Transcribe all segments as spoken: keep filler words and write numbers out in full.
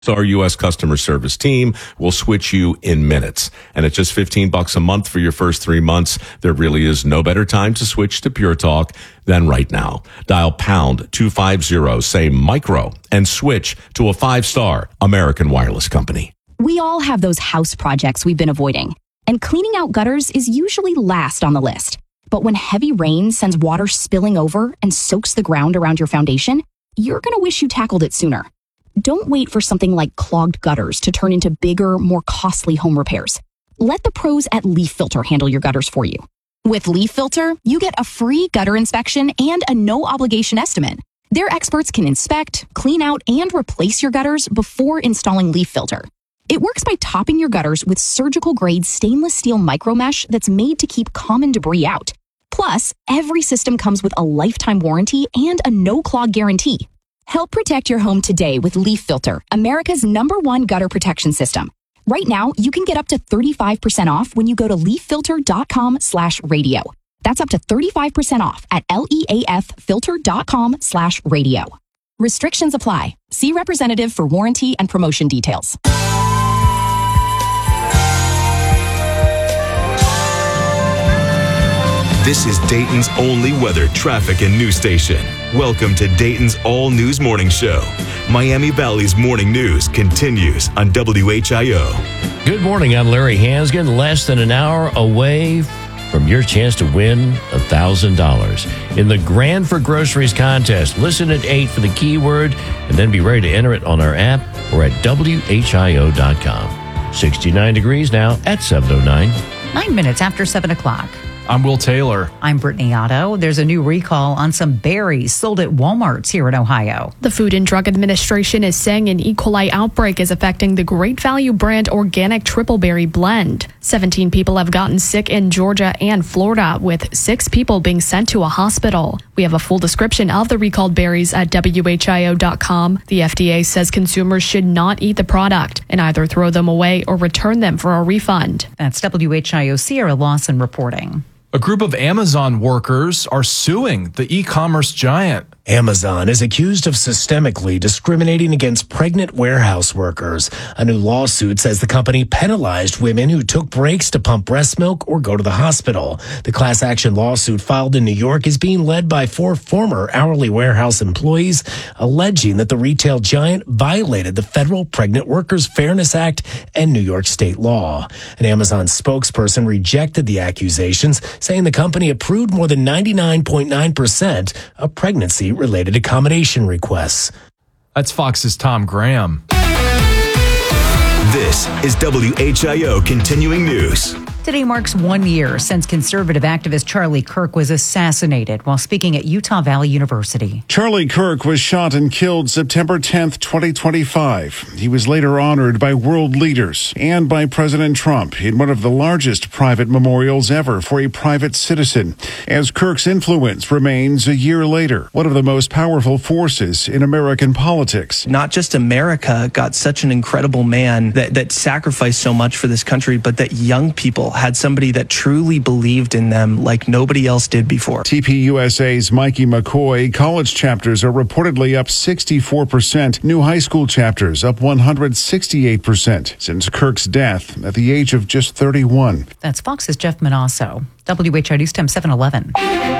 Our U S customer service team will switch you in minutes. And at just fifteen bucks a month for your first three months, there really is no better time to switch to Pure Talk than right now. Dial pound two fifty, say micro, and switch to a five-star American Wireless company. We all have those house projects we've been avoiding, and cleaning out gutters is usually last on the list. But when heavy rain sends water spilling over and soaks the ground around your foundation, you're going to wish you tackled it sooner. Don't wait for something like clogged gutters to turn into bigger, more costly home repairs. Let the pros at Leaf Filter handle your gutters for you. With Leaf Filter, you get a free gutter inspection and a no-obligation estimate. Their experts can inspect, clean out, and replace your gutters before installing Leaf Filter. It works by topping your gutters with surgical-grade stainless steel micro mesh that's made to keep common debris out. Plus, every system comes with a lifetime warranty and a no-clog guarantee. Help protect your home today with Leaf Filter, America's number one gutter protection system. Right now, you can get up to thirty-five percent off when you go to leaffilter.com slash radio. That's up to thirty-five percent off at leaffilter.com slash radio. Restrictions apply. See representative for warranty and promotion details. This is Dayton's only weather, traffic, and news station. Welcome to Dayton's All News Morning Show. Miami Valley's morning news continues on W H I O. Good morning, I'm Larry Hansgen. Less than an hour away from your chance to win one thousand dollars in the Grand for Groceries contest. Listen at eight for the keyword and then be ready to enter it on our app or at W H I O dot com. sixty-nine degrees now at seven oh nine. Nine minutes after seven o'clock. I'm Will Taylor. I'm Brittany Otto. There's a new recall on some berries sold at Walmarts here in Ohio. The Food and Drug Administration is saying an E. coli outbreak is affecting the Great Value brand organic triple berry blend. seventeen people have gotten sick in Georgia and Florida, with six people being sent to a hospital. We have a full description of the recalled berries at W H I O dot com. The F D A says consumers should not eat the product and either throw them away or return them for a refund. That's W H I O Sierra Lawson reporting. A group of Amazon workers are suing the e-commerce giant. Amazon is accused of systemically discriminating against pregnant warehouse workers. A new lawsuit says the company penalized women who took breaks to pump breast milk or go to the hospital. The class action lawsuit filed in New York is being led by four former hourly warehouse employees, alleging that the retail giant violated the Federal Pregnant Workers Fairness Act and New York state law. An Amazon spokesperson rejected the accusations, saying the company approved more than ninety-nine point nine percent of pregnancy-related accommodation requests. That's Fox's Tom Graham. This is W H I O Continuing News. Today marks one year since conservative activist Charlie Kirk was assassinated while speaking at Utah Valley University. Charlie Kirk was shot and killed September tenth, twenty twenty-five. He was later honored by world leaders and by President Trump in one of the largest private memorials ever for a private citizen, as Kirk's influence remains a year later one of the most powerful forces in American politics. Not just America got such an incredible man that, that sacrificed so much for this country, but that young people had somebody that truly believed in them like nobody else did before. T P U S A's Mikey McCoy, college chapters are reportedly up sixty-four percent. New high school chapters up one hundred sixty-eight percent since Kirk's death at the age of just thirty-one. That's Fox's Jeff Manasso. W H I O News Time seven eleven.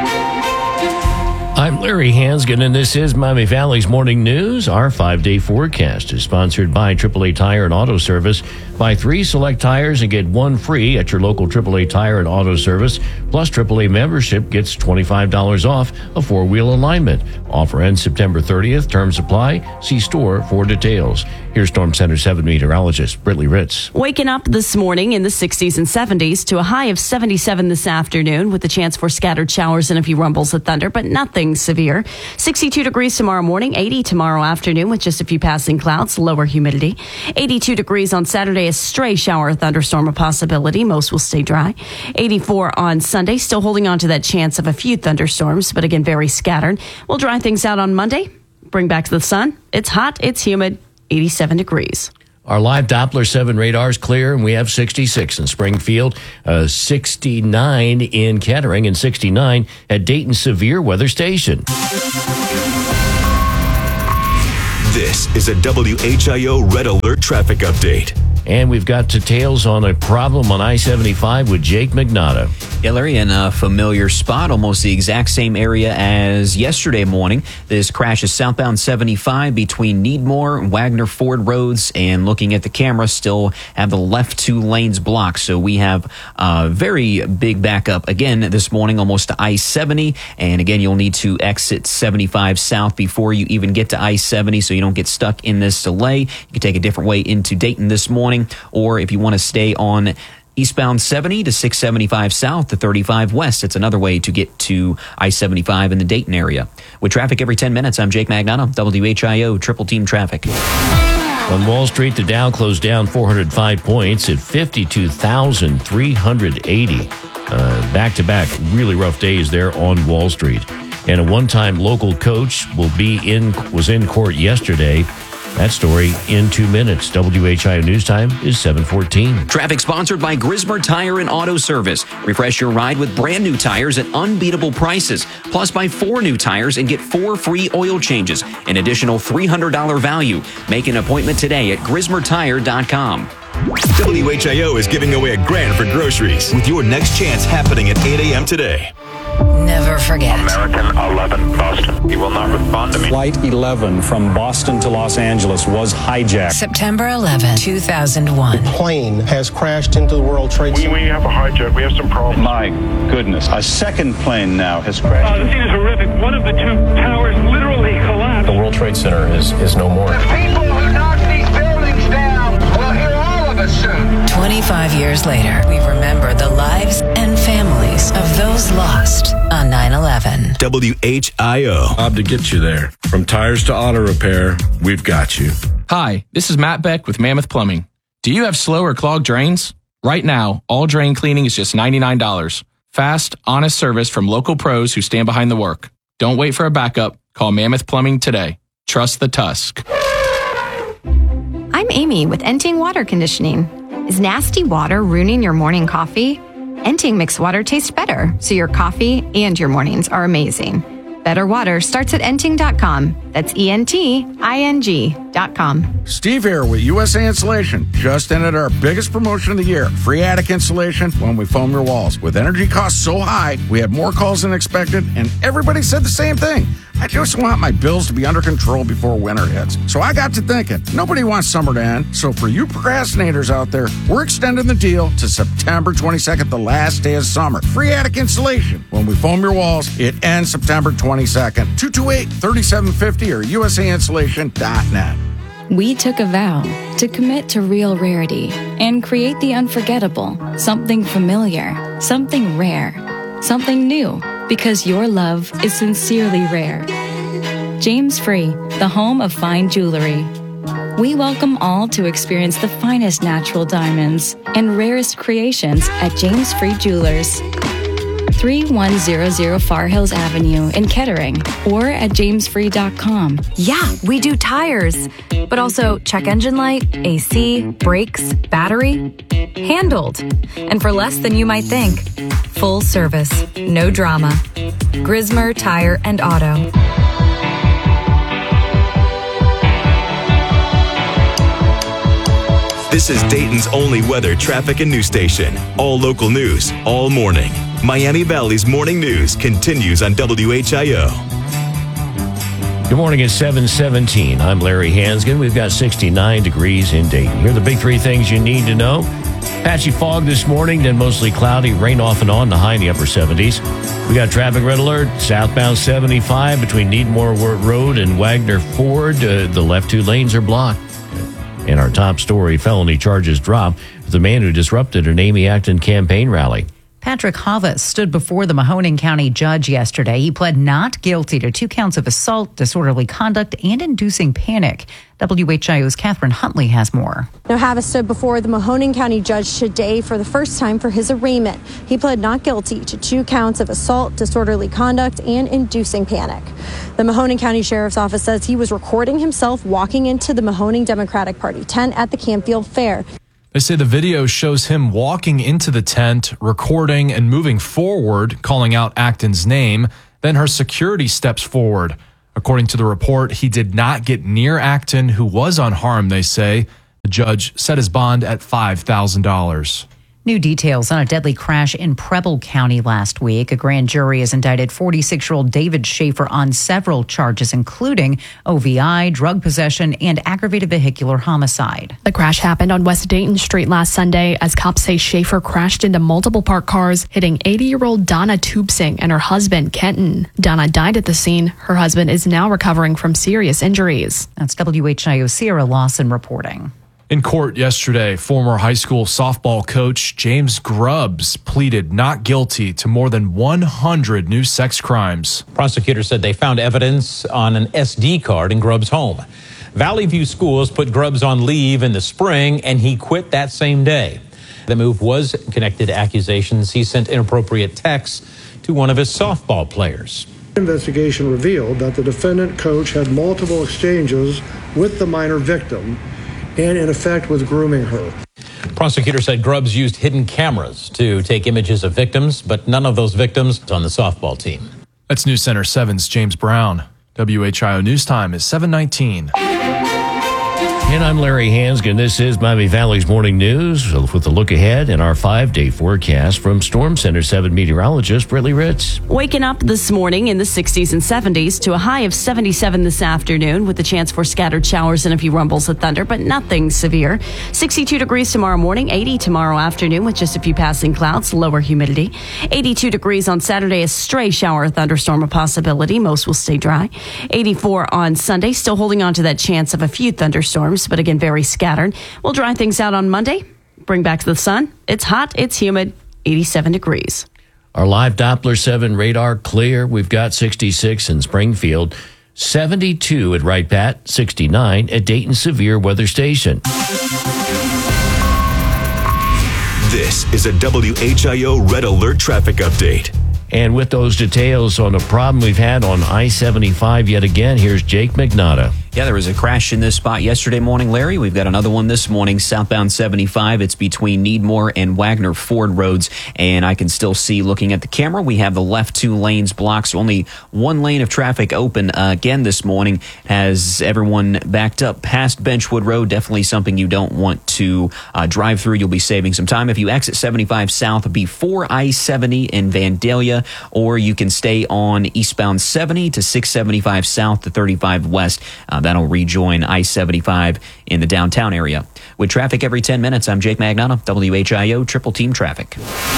I'm Larry Hansgen, and this is Miami Valley's Morning News. Our five-day forecast is sponsored by triple A Tire and Auto Service. Buy three select tires and get one free at your local triple A Tire and Auto Service. Plus, triple A membership gets twenty-five dollars off a four-wheel alignment. Offer ends September thirtieth. Terms apply. See store for details. Here's Storm Center seven meteorologist Brittany Ritz. Waking up this morning in the sixties and seventies to a high of seventy-seven this afternoon with the chance for scattered showers and a few rumbles of thunder, but nothing severe. sixty-two degrees tomorrow morning, eighty tomorrow afternoon with just a few passing clouds, lower humidity. eighty-two degrees on Saturday, a stray shower or thunderstorm a possibility. Most will stay dry. eighty-four on Sunday, still holding on to that chance of a few thunderstorms, but again, very scattered. We'll dry things out on Monday, bring back the sun. It's hot, it's humid, eighty-seven degrees. Our live Doppler seven radar is clear, and we have sixty-six in Springfield, uh, sixty-nine in Kettering, and sixty-nine at Dayton Severe Weather Station. This is a W H I O Red Alert traffic update. And we've got details on a problem on I seventy-five with Jake Magnotta. Yeah, Larry, in a familiar spot, almost the exact same area as yesterday morning. This crash is southbound seventy-five between Needmore and Wagner Ford Roads. And looking at the camera, still have the left two lanes blocked. So we have a very big backup again this morning, almost to I seventy. And again, you'll need to exit seventy-five south before you even get to I seventy so you don't get stuck in this delay. You can take a different way into Dayton this morning. Or if you want to stay on eastbound seventy to six seventy-five south to thirty-five west, it's another way to get to I seventy-five in the Dayton area. With traffic every ten minutes, I'm Jake Magnotta, W H I O Triple Team Traffic. On Wall Street, the Dow closed down four hundred five points at fifty-two thousand three hundred eighty. Uh, back-to-back really rough days there on Wall Street. And a one-time local coach will be in was in court yesterday. That story in two minutes. W H I O News Time is seven fourteen. Traffic sponsored by Grismer Tire and Auto Service. Refresh your ride with brand new tires at unbeatable prices. Plus, buy four new tires and get four free oil changes. An additional three hundred dollars value. Make an appointment today at grismer tire dot com. W H I O is giving away a grand for groceries with your next chance happening at eight a.m. today. Never forget. American eleven, Boston. He will not respond to me. Flight eleven from Boston to Los Angeles was hijacked. September eleventh, two thousand one. The plane has crashed into the World Trade Center. We, we have a hijack. We have some problems. My goodness. A second plane now has crashed. Oh, the scene is horrific. One of the two towers literally collapsed. The World Trade Center is, is no more. The people who knocked these buildings down will hear all of us soon. twenty-five years later, we remember the lives and families of those lost on nine eleven. W H I O. Bob to get you there. From tires to auto repair, we've got you. Hi, this is Matt Beck with Mammoth Plumbing. Do you have slow or clogged drains? Right now, all drain cleaning is just ninety-nine dollars. Fast, honest service from local pros who stand behind the work. Don't wait for a backup. Call Mammoth Plumbing today. Trust the Tusk. I'm Amy with Enting Water Conditioning. Is nasty water ruining your morning coffee? Enting makes water taste better, so your coffee and your mornings are amazing. Better water starts at enting dot com. That's E N T I N G dot com. Steve here with U S A Insulation. Just ended our biggest promotion of the year. Free attic insulation when we foam your walls. With energy costs so high, we had more calls than expected, and everybody said the same thing. I just want my bills to be under control before winter hits. So I got to thinking, nobody wants summer to end. So for you procrastinators out there, we're extending the deal to September twenty-second, the last day of summer. Free attic insulation. When we foam your walls, it ends September twenty-second. two two eight, three seven five zero or U S A insulation dot net. We took a vow to commit to real rarity and create the unforgettable, something familiar, something rare, something new, because your love is sincerely rare. James Free, the home of fine jewelry. We welcome all to experience the finest natural diamonds and rarest creations at James Free Jewelers. thirty-one hundred Far Hills Avenue in Kettering or at james free dot com. Yeah, we do tires, but also check engine light, A C, brakes, battery. Handled. And for less than you might think. Full service, no drama. Grismer Tire and Auto. This is Dayton's only weather, traffic, and news station. All local news, all morning. Miami Valley's morning news continues on W H I O. Good morning, it's seven seventeen. I'm Larry Hansgen. We've got sixty-nine degrees in Dayton. Here are the big three things you need to know. Patchy fog this morning, then mostly cloudy, rain off and on, the high in the upper seventies. We got traffic red alert, southbound seventy-five between Needmore Road and Wagner Ford. Uh, the left two lanes are blocked. In our top story, felony charges drop for the man who disrupted an Amy Acton campaign rally. Patrick Havas stood before the Mahoning County judge yesterday. He pled not guilty to two counts of assault, disorderly conduct, and inducing panic. W H I O's Catherine Huntley has more. Now, Havas stood before the Mahoning County judge today for the first time for his arraignment. He pled not guilty to two counts of assault, disorderly conduct, and inducing panic. The Mahoning County Sheriff's Office says he was recording himself walking into the Mahoning Democratic Party tent at the Campfield Fair. They say the video shows him walking into the tent, recording and moving forward, calling out Acton's name. Then her security steps forward. According to the report, he did not get near Acton, who was unharmed, they say. The judge set his bond at five thousand dollars. New details on a deadly crash in Preble County last week. A grand jury has indicted forty-six-year-old David Schaefer on several charges, including O V I, drug possession, and aggravated vehicular homicide. The crash happened on West Dayton Street last Sunday as cops say Schaefer crashed into multiple parked cars, hitting eighty-year-old Donna Tubsing and her husband, Kenton. Donna died at the scene. Her husband is now recovering from serious injuries. That's W H I O's Sierra Lawson reporting. In court yesterday, former high school softball coach James Grubbs pleaded not guilty to more than one hundred new sex crimes. Prosecutors said they found evidence on an S D card in Grubbs' home. Valley View Schools put Grubbs on leave in the spring, and he quit that same day. The move was connected to accusations he sent inappropriate texts to one of his softball players. Investigation revealed that the defendant coach had multiple exchanges with the minor victim and in effect was grooming her. Prosecutors said Grubbs used hidden cameras to take images of victims, but none of those victims on the softball team. That's News Center seven's James Brown. W H I O News Time is seven nineteen. And I'm Larry Hansgen. This is Miami Valley's Morning News with a look ahead in our five-day forecast from Storm Center seven meteorologist Brittany Ritz. Waking up this morning in the sixties and seventies to a high of seventy-seven this afternoon with a chance for scattered showers and a few rumbles of thunder, but nothing severe. sixty-two degrees tomorrow morning, eighty tomorrow afternoon with just a few passing clouds, lower humidity. eighty-two degrees on Saturday, a stray shower or thunderstorm a possibility. Most will stay dry. eighty-four on Sunday, still holding on to that chance of a few thunderstorms, but again, very scattered. We'll dry things out on Monday, bring back the sun. It's hot, it's humid, eighty-seven degrees. Our live Doppler seven radar clear. We've got sixty-six in Springfield, seventy-two at Wright Pat, sixty-nine at Dayton Severe Weather Station. This is a W H I O Red Alert traffic update. And with those details on the problem we've had on I seventy-five yet again, here's Jake McNaughton. Yeah, there was a crash in this spot yesterday morning, Larry. We've got another one this morning, southbound seventy-five. It's between Needmore and Wagner Ford Roads. And I can still see, looking at the camera, we have the left two lanes blocked. So only one lane of traffic open uh, again this morning. Has everyone backed up past Benchwood Road. Definitely something you don't want to uh, drive through. You'll be saving some time if you exit seventy-five south before I seventy in Vandalia, or you can stay on eastbound seventy to six seventy-five south to thirty-five west. Uh, that'll rejoin I seventy-five in the downtown area. With traffic every ten minutes, I'm Jake Magnotta, W H I O Triple Team Traffic.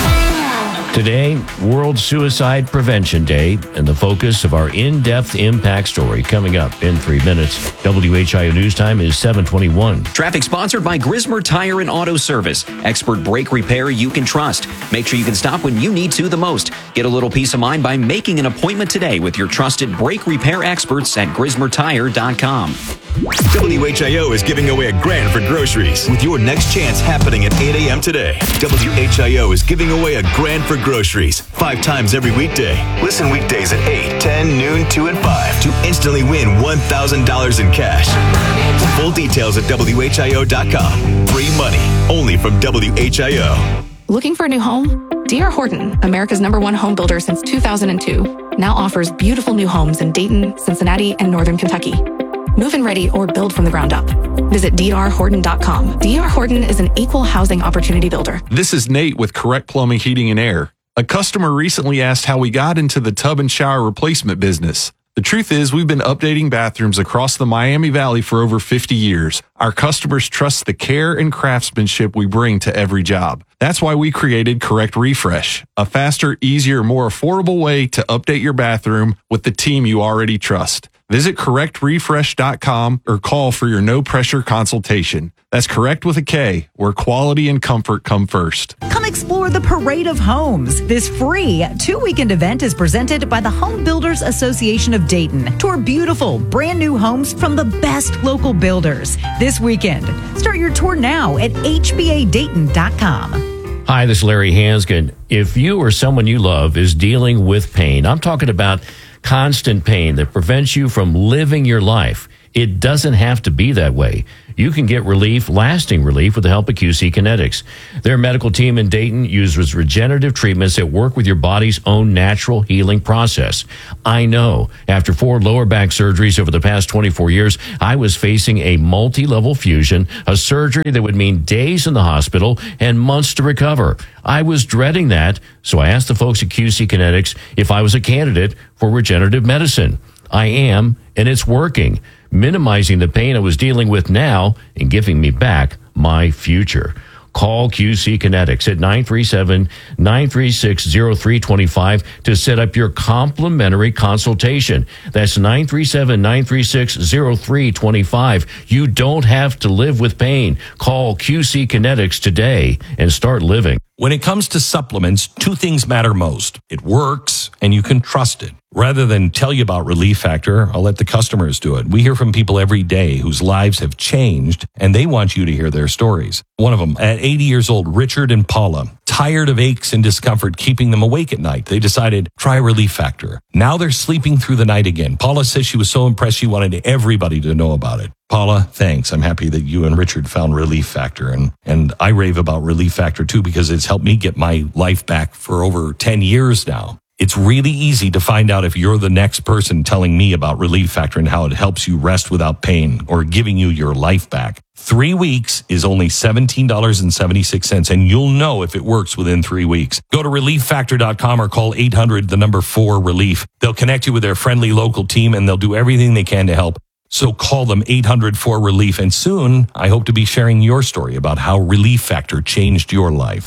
Today, World Suicide Prevention Day, and the focus of our in-depth impact story coming up in three minutes. W H I O News Time is seven twenty-one. Traffic sponsored by Grismer Tire and Auto Service. Expert brake repair you can trust. Make sure you can stop when you need to the most. Get a little peace of mind by making an appointment today with your trusted brake repair experts at grismer tire dot com. W H I O is giving away a grand for groceries with your next chance happening at eight a.m. today. W H I O is giving away a grand for groceries five times every weekday. Listen weekdays at eight, ten, noon, two, and five to instantly win one thousand dollars in cash. Full details at W H I O dot com. Free money only from W H I O. Looking for a new home? D R Horton, America's number one home builder since two thousand two, now offers beautiful new homes in Dayton, Cincinnati, and Northern Kentucky. Move-in ready or build from the ground up. Visit D R Horton dot com. D R Horton is an equal housing opportunity builder. This is Nate with Correct Plumbing, Heating, and Air. A customer recently asked how we got into the tub and shower replacement business. The truth is, we've been updating bathrooms across the Miami Valley for over fifty years. Our customers trust the care and craftsmanship we bring to every job. That's why we created Correct Refresh, a faster, easier, more affordable way to update your bathroom with the team you already trust. Visit correct refresh dot com or call for your no-pressure consultation. That's Correct with a K, where quality and comfort come first. Come explore the Parade of Homes. This free two-weekend event is presented by the Home Builders Association of Dayton. Tour beautiful, brand new homes from the best local builders this weekend. Start your tour now at H B A Dayton dot com. Hi, this is Larry Hansgen. If you or someone you love is dealing with pain, I'm talking about constant pain that prevents you from living your life. It doesn't have to be that way. You can get relief, lasting relief, with the help of Q C Kinetics. Their medical team in Dayton uses regenerative treatments that work with your body's own natural healing process. I know. After four lower back surgeries over the past twenty-four years, I was facing a multi-level fusion, a surgery that would mean days in the hospital and months to recover. I was dreading that, so I asked the folks at Q C Kinetics if I was a candidate for regenerative medicine. I am, and it's working, minimizing the pain I was dealing with now and giving me back my future. Call Q C Kinetics at nine three seven, nine three six, zero three two five to set up your complimentary consultation. That's nine three seven, nine three six, zero three two five. You don't have to live with pain. Call Q C Kinetics today and start living. When it comes to supplements, two things matter most. It works and you can trust it. Rather than tell you about Relief Factor, I'll let the customers do it. We hear from people every day whose lives have changed, and they want you to hear their stories. One of them, at eighty years old, Richard and Paula, tired of aches and discomfort keeping them awake at night. They decided, try Relief Factor. Now they're sleeping through the night again. Paula says she was so impressed she wanted everybody to know about it. Paula, thanks. I'm happy that you and Richard found Relief Factor. And, and I rave about Relief Factor, too, because it's helped me get my life back for over ten years now. It's really easy to find out if you're the next person telling me about Relief Factor and how it helps you rest without pain or giving you your life back. Three weeks is only seventeen dollars and seventy-six cents, and you'll know if it works within three weeks. Go to relief factor dot com or call eight hundred, the number four, relief. They'll connect you with their friendly local team, and they'll do everything they can to help. So call them eight hundred, four, relief, and soon I hope to be sharing your story about how Relief Factor changed your life.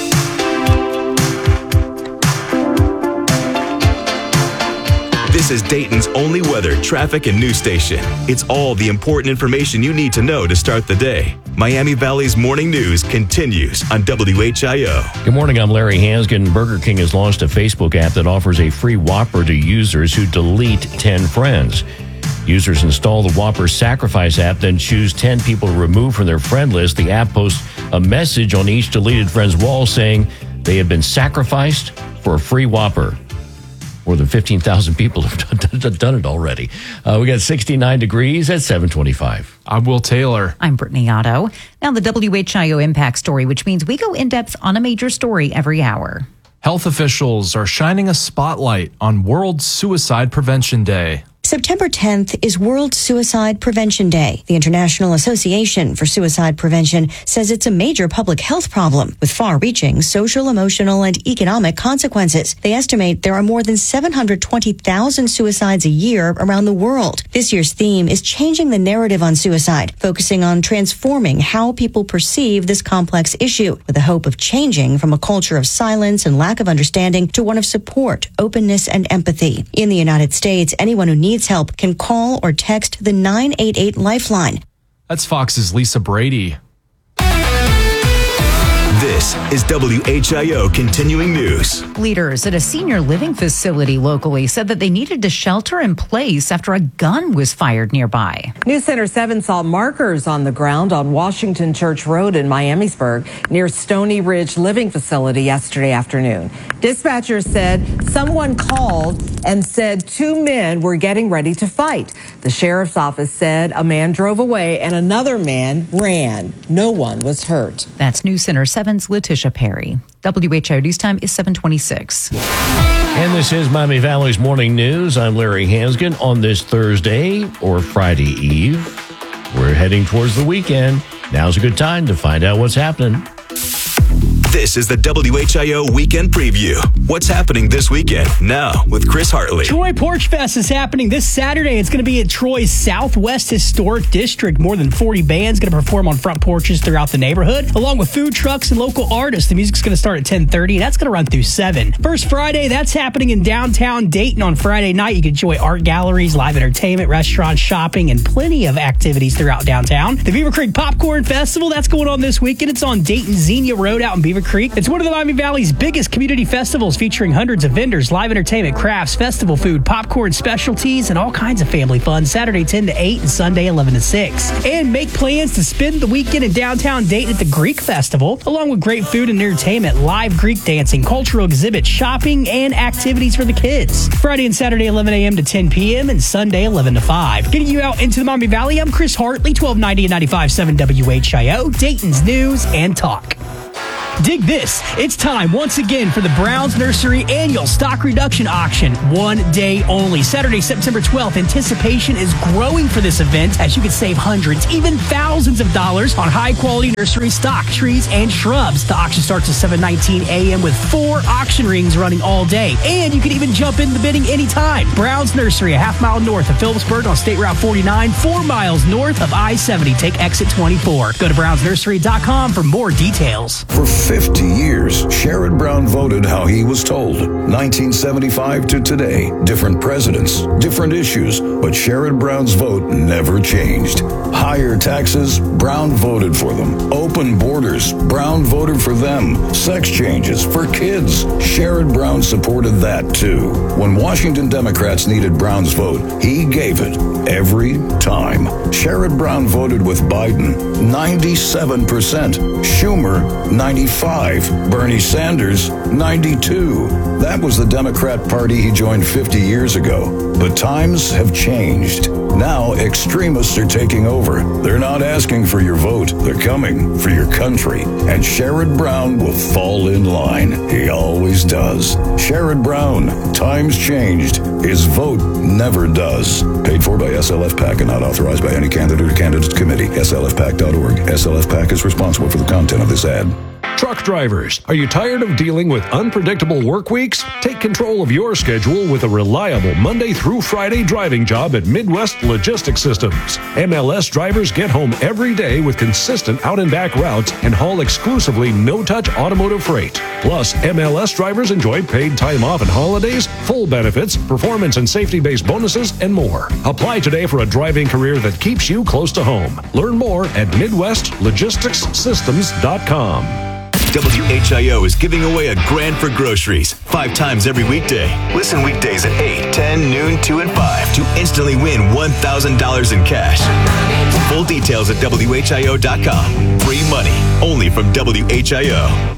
This is Dayton's only weather, traffic, and news station. It's all the important information you need to know to start the day. Miami Valley's morning news continues on W H I O. Good morning, I'm Larry Hansgen. Burger King has launched a Facebook app that offers a free Whopper to users who delete ten friends. Users install the Whopper Sacrifice app, then choose ten people to remove from their friend list. The app posts a message on each deleted friend's wall saying they have been sacrificed for a free Whopper. More than fifteen thousand people have done it already. Uh, we got sixty-nine degrees at seven twenty-five. I'm Will Taylor. I'm Brittany Otto. Now the W H I O Impact Story, which means we go in depth on a major story every hour. Health officials are shining a spotlight on World Suicide Prevention Day. September tenth is World Suicide Prevention Day. The International Association for Suicide Prevention says it's a major public health problem with far-reaching social, emotional, and economic consequences. They estimate there are more than seven hundred twenty thousand suicides a year around the world. This year's theme is changing the narrative on suicide, focusing on transforming how people perceive this complex issue with the hope of changing from a culture of silence and lack of understanding to one of support, openness, and empathy. In the United States, anyone who needs help can call or text the nine eight eight Lifeline. That's Fox's Lisa Brady. This is W H I O Continuing News. Leaders at a senior living facility locally said that they needed to shelter in place after a gun was fired nearby. News Center seven saw markers on the ground on Washington Church Road in Miamisburg near Stony Ridge Living Facility yesterday afternoon. Dispatchers said someone called and said two men were getting ready to fight. The sheriff's office said a man drove away and another man ran. No one was hurt. That's News Center seven's Letitia Perry. W H I O News Time is seven twenty-six. And this is Miami Valley's Morning News. I'm Larry Hansgen. On this Thursday or Friday Eve, we're heading towards the weekend. Now's a good time to find out what's happening. This is the W H I O Weekend Preview. What's happening this weekend? Now with Chris Hartley. Troy Porch Fest is happening this Saturday. It's going to be at Troy's Southwest Historic District. More than forty bands going to perform on front porches throughout the neighborhood, along with food trucks and local artists. The music's going to start at ten thirty, and that's going to run through seven. First Friday, that's happening in downtown Dayton on Friday night. You can enjoy art galleries, live entertainment, restaurants, shopping, and plenty of activities throughout downtown. The Beaver Creek Popcorn Festival, that's going on this weekend. It's on Dayton Xenia Road out in Beaver Creek. It's one of the Miami Valley's biggest community festivals. is featuring hundreds of vendors, live entertainment, crafts, festival food, popcorn, specialties, and all kinds of family fun. Saturday ten to eight and Sunday eleven to six. And make plans to spend the weekend in downtown Dayton at the Greek Festival, along with great food and entertainment, live Greek dancing, cultural exhibits, shopping, and activities for the kids. Friday and Saturday eleven a.m. to ten p.m. and Sunday eleven to five. Getting you out into the Miami Valley, I'm Chris Hartley, twelve ninety and ninety-five point seven W H I O, Dayton's News and Talk. Dig this. It's time once again for the Browns Nursery Annual Stock Reduction Auction. One day only. Saturday, September twelfth. Anticipation is growing for this event as you can save hundreds, even thousands of dollars on high-quality nursery stock, trees, and shrubs. The auction starts at seven nineteen a.m. with four auction rings running all day. And you can even jump in the bidding anytime. Browns Nursery, a half mile north of Phillipsburg on State Route forty-nine, four miles north of I seventy. Take exit twenty-four. Go to browns nursery dot com for more details. For fifty years, Sherrod Brown voted how he was told. nineteen seventy-five to today, different presidents, different issues, but Sherrod Brown's vote never changed. Higher taxes, Brown voted for them. Open borders, Brown voted for them. Sex changes for kids, Sherrod Brown supported that too. When Washington Democrats needed Brown's vote, he gave it every time. Sherrod Brown voted with Biden, ninety-seven percent. Schumer, ninety-five. Bernie Sanders, ninety-two. That was the Democrat Party he joined fifty years ago. But times have changed. Now extremists are taking over. They're not asking for your vote. They're coming for your country. And Sherrod Brown will fall in line. He always does. Sherrod Brown, times changed. His vote never does. Paid for by S L F PAC and not authorized by any candidate or candidates committee. S L F PAC dot org. S L F PAC is responsible for the content of this ad. Truck drivers, are you tired of dealing with unpredictable work weeks? Take control of your schedule with a reliable Monday through Friday driving job at Midwest Logistics Systems. M L S drivers get home every day with consistent out and back routes and haul exclusively no-touch automotive freight. Plus, M L S drivers enjoy paid time off and holidays, full benefits, performance and safety-based bonuses, and more. Apply today for a driving career that keeps you close to home. Learn more at midwest logistics systems dot com. W H I O is giving away a grand for groceries five times every weekday. Listen weekdays at eight, ten, noon, two, and five to instantly win one thousand dollars in cash. Full details at W H I O dot com. Free money only from W H I O.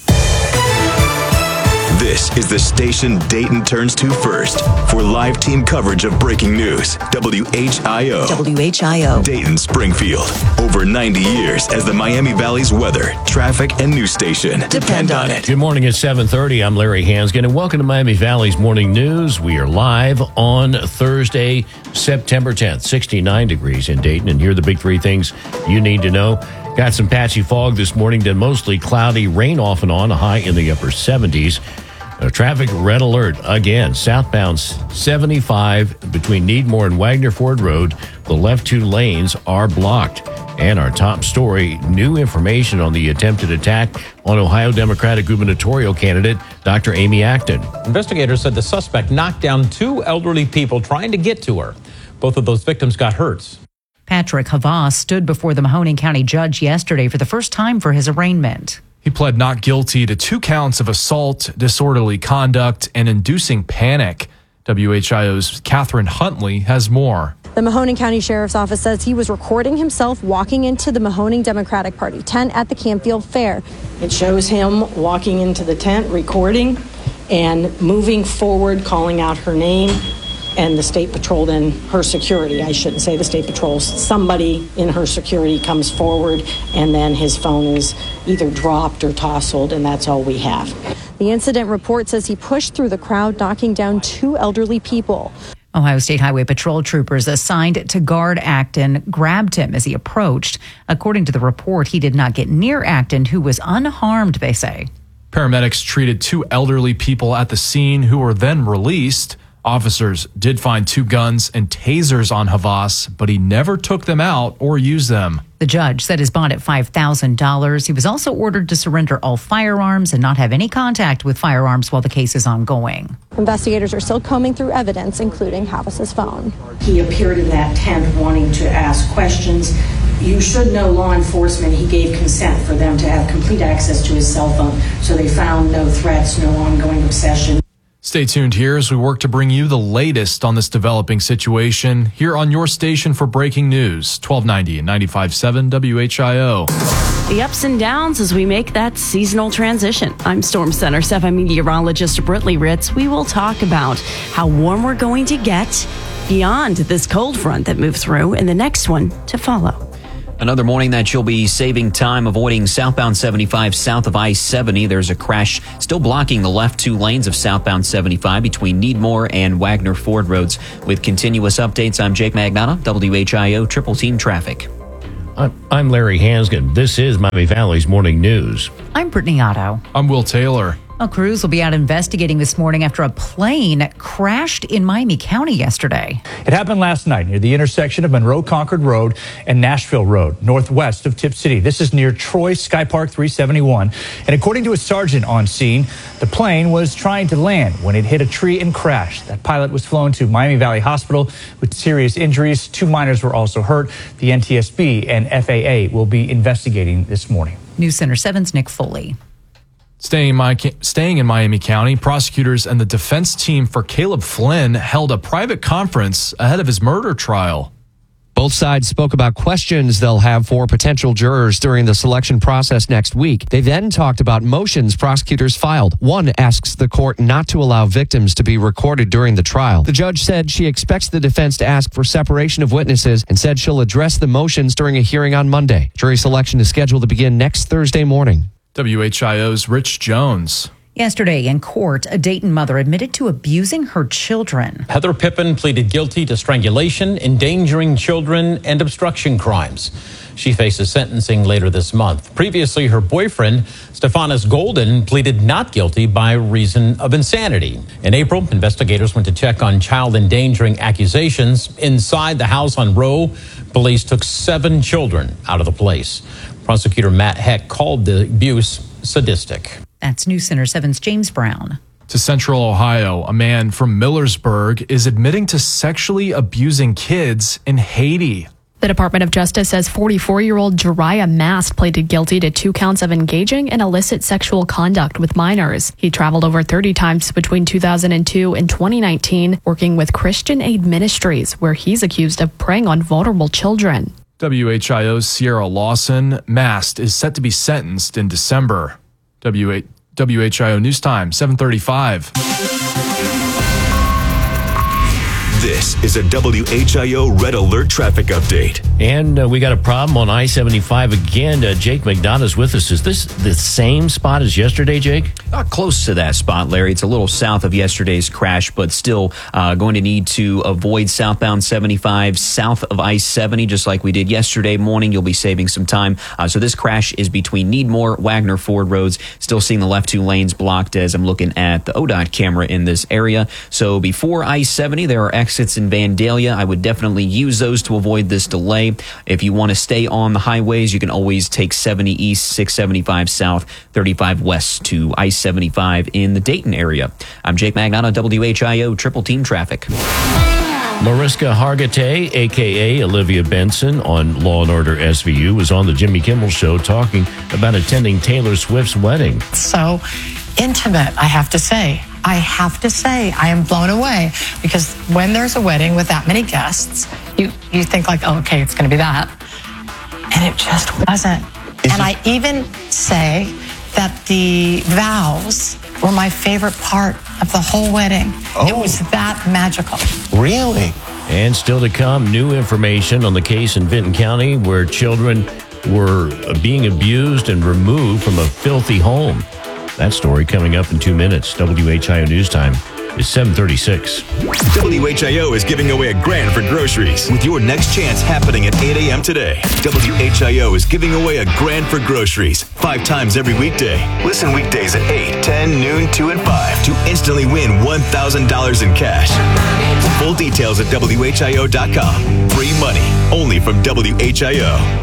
This is the station Dayton turns to first for live team coverage of breaking news. W H I O. W H I O. Dayton, Springfield. Over ninety years as the Miami Valley's weather, traffic, and news station. Depend on it. Good morning at seven thirty. I'm Larry Hansgen, and welcome to Miami Valley's Morning News. We are live on Thursday, September tenth. sixty-nine degrees in Dayton, and here are the big three things you need to know. Got some patchy fog this morning, then mostly cloudy, rain off and on, a high in the upper seventies. A traffic red alert again. Southbound seventy-five between Needmore and Wagner Ford Road. The left two lanes are blocked. And our top story, new information on the attempted attack on Ohio Democratic gubernatorial candidate Doctor Amy Acton. Investigators said the suspect knocked down two elderly people trying to get to her. Both of those victims got hurt. Patrick Havas stood before the Mahoning County judge yesterday for the first time for his arraignment. He pled not guilty to two counts of assault, disorderly conduct, and inducing panic. W H I O's Catherine Huntley has more. The Mahoning County Sheriff's Office says he was recording himself walking into the Mahoning Democratic Party tent at the Campfield Fair. It shows him walking into the tent, recording, and moving forward, calling out her name, and the State Patrol, then her security. I shouldn't say the State Patrol. Somebody in her security comes forward, and then his phone is either dropped or tousled, and that's all we have. The incident report says he pushed through the crowd, knocking down two elderly people. Ohio State Highway Patrol troopers assigned to guard Acton grabbed him as he approached. According to the report, he did not get near Acton, who was unharmed, they say. Paramedics treated two elderly people at the scene who were then released. Officers did find two guns and tasers on Havas, but he never took them out or used them. The judge set his bond at five thousand dollars. He was also ordered to surrender all firearms and not have any contact with firearms while the case is ongoing. Investigators are still combing through evidence, including Havas's phone. He appeared in that tent wanting to ask questions. you should know law enforcement, he gave consent for them to have complete access to his cell phone. So they found no threats, no ongoing obsession. Stay tuned here as we work to bring you the latest on this developing situation here on your station for breaking news, twelve ninety and ninety-five point seven W H I O. The ups and downs as we make that seasonal transition. I'm Storm Center seven meteorologist Britley Ritz. We will talk about how warm we're going to get beyond this cold front that moved through and the next one to follow. Another morning that you'll be saving time avoiding southbound seventy-five south of I seventy. There's a crash still blocking the left two lanes of southbound seventy-five between Needmore and Wagner Ford roads. With continuous updates, I'm Jake Magnotta, W H I O Triple Team Traffic. I'm Larry Hansgen. This is Miami Valley's Morning News. I'm Brittany Otto. I'm Will Taylor. Well, crews will be out investigating this morning after a plane crashed in Miami County yesterday. It happened last night near the intersection of Monroe Concord Road and Nashville Road, northwest of Tip City. This is near Troy Sky Park three seventy-one. And according to a sergeant on scene, the plane was trying to land when it hit a tree and crashed. That pilot was flown to Miami Valley Hospital with serious injuries. Two minors were also hurt. The N T S B and F A A will be investigating this morning. News Center seven's Nick Foley. Staying in, my, staying in Miami County, prosecutors and the defense team for Caleb Flynn held a private conference ahead of his murder trial. Both sides spoke about questions they'll have for potential jurors during the selection process next week. They then talked about motions prosecutors filed. One asks the court not to allow victims to be recorded during the trial. The judge said she expects the defense to ask for separation of witnesses and said she'll address the motions during a hearing on Monday. Jury selection is scheduled to begin next Thursday morning. W H I O's Rich Jones. Yesterday in court, a Dayton mother admitted to abusing her children. Heather Pippin pleaded guilty to strangulation, endangering children, and obstruction crimes. She faces sentencing later this month. Previously, her boyfriend, Stephanus Golden, pleaded not guilty by reason of insanity. In April, investigators went to check on child endangering accusations. Inside the house on Roe, police took seven children out of the place. Prosecutor Matt Heck called the abuse sadistic. That's News Center seven's James Brown. To Central Ohio, a man from Millersburg is admitting to sexually abusing kids in Haiti. The Department of Justice says forty-four-year-old Jariah Mast pleaded guilty to two counts of engaging in illicit sexual conduct with minors. He traveled over thirty times between two thousand two and twenty nineteen, working with Christian Aid Ministries, where he's accused of preying on vulnerable children. W H I O's Sierra Lawson. Mast is set to be sentenced in December. W H I O News Time, seven thirty-five. This is a W H I O Red Alert traffic update. And uh, we got a problem on I seventy-five again. Uh, Jake McDonough's with us. Is this the same spot as yesterday, Jake? Not close to that spot, Larry. It's a little south of yesterday's crash, but still uh, going to need to avoid southbound seventy-five south of I seventy, just like we did yesterday morning. You'll be saving some time. Uh, so this crash is between Needmore, Wagner, Ford roads. Still seeing the left two lanes blocked as I'm looking at the O D O T camera in this area. So before I seventy, there are exits in Vandalia. I would definitely use those to avoid this delay. If you want to stay on the highways, you can always take seventy east, six seventy-five south, thirty-five west to I seventy-five in the Dayton area. I'm Jake Magnotta, W H I O Triple Team Traffic. Mariska Hargitay, a k a. Olivia Benson, on Law and Order S V U, was on the Jimmy Kimmel Show talking about attending Taylor Swift's wedding. So intimate, I have to say. I have to say, I am blown away, because when there's a wedding with that many guests, you, you think like, oh, okay, it's going to be that. And it just wasn't. Is and it- I even say that the vows were my favorite part of the whole wedding. Oh. It was that magical. Really? And still to come, new information on the case in Vinton County where children were being abused and removed from a filthy home. That story coming up in two minutes. W H I O News Time is seven thirty-six. W H I O is giving away a grand for groceries with your next chance happening at eight a.m. today. W H I O is giving away a grand for groceries five times every weekday. Listen weekdays at eight, ten, noon, two, and five to instantly win one thousand dollars in cash. Full details at W H I O dot com. Free money only from W H I O.